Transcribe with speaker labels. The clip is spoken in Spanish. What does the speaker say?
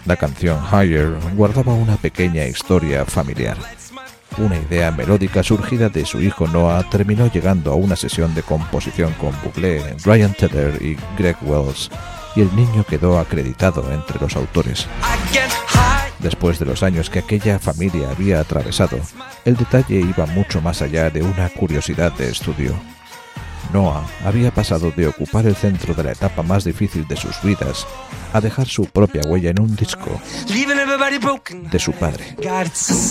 Speaker 1: La canción Higher guardaba una pequeña historia familiar. Una idea melódica surgida de su hijo Noah terminó llegando a una sesión de composición con Bublé, Ryan Tedder y Greg Wells, y el niño quedó acreditado entre los autores. Después de los años que aquella familia había atravesado, el detalle iba mucho más allá de una curiosidad de estudio. Noah había pasado de ocupar el centro de la etapa más difícil de sus vidas a dejar su propia huella en un disco de su padre.